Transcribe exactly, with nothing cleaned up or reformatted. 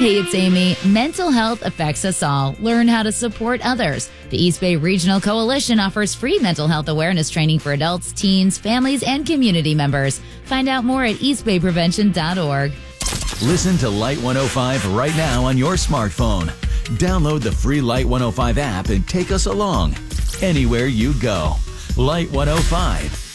Hey, it's Amy. Mental health affects us all. Learn how to support others. The East Bay Regional Coalition offers free mental health awareness training for adults, teens, families, and community members. Find out more at east bay prevention dot org. Listen to Light one oh five right now on your smartphone. Download the free Light one oh five app and take us along anywhere you go. Light one oh five.